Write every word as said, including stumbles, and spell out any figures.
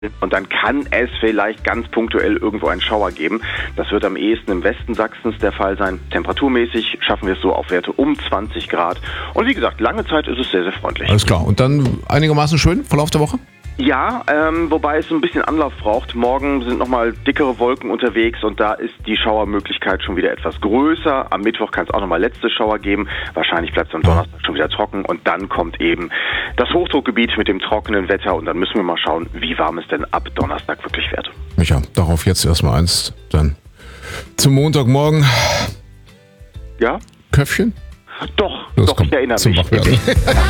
Und dann kann es vielleicht ganz punktuell irgendwo einen Schauer geben. Das wird am ehesten im Westen Sachsens der Fall sein. Temperaturmäßig schaffen wir es so auf Werte um zwanzig Grad. Und wie gesagt, lange Zeit ist es sehr, sehr freundlich. Alles klar. Und dann einigermaßen schön, Verlauf der Woche? Ja, ähm, wobei es ein bisschen Anlauf braucht. Morgen sind nochmal dickere Wolken unterwegs und da ist die Schauermöglichkeit schon wieder etwas größer. Am Mittwoch kann es auch nochmal letzte Schauer geben. Wahrscheinlich bleibt es am Donnerstag schon wieder trocken und dann kommt eben das Hochdruckgebiet mit dem trockenen Wetter und dann müssen wir mal schauen, wie warm es denn ab Donnerstag wirklich wird. Micha, darauf jetzt erstmal eins, dann zum Montagmorgen. Ja? Köpfchen? Doch, Los, doch, komm, ich erinnere zum mich. Wachwerden.